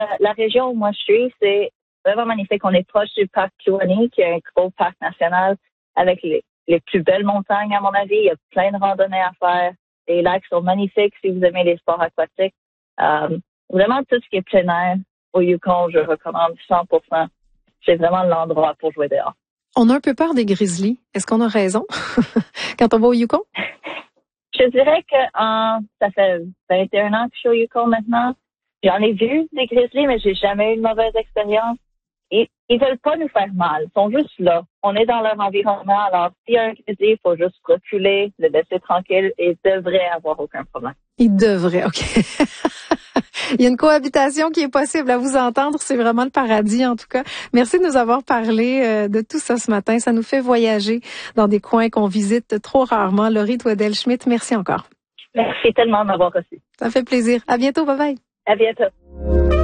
la région où moi je suis, c'est vraiment magnifique. On est proche du parc Kluane, qui est un gros parc national avec les plus belles montagnes, à mon avis. Il y a plein de randonnées à faire. Les lacs sont magnifiques si vous aimez les sports aquatiques. Vraiment, tout ce qui est plein air au Yukon, je recommande 100%. C'est vraiment l'endroit pour jouer dehors. On a un peu peur des grizzlies. Est-ce qu'on a raison quand on va au Yukon? Je dirais que ça fait 21 ans que je suis au Yukon maintenant. J'en ai vu des grizzlies, mais j'ai jamais eu une mauvaise expérience. Ils veulent pas nous faire mal. Ils sont juste là. On est dans leur environnement. Alors, s'il y a un grizzly, il faut juste reculer, le laisser tranquille et il devrait avoir aucun problème. Il devrait, OK. Il y a une cohabitation qui est possible à vous entendre. C'est vraiment le paradis, en tout cas. Merci de nous avoir parlé de tout ça ce matin. Ça nous fait voyager dans des coins qu'on visite trop rarement. Laurie Tweddell-Schmidt, merci encore. Merci tellement de m'avoir reçu. Ça fait plaisir. À bientôt. Bye bye. À bientôt.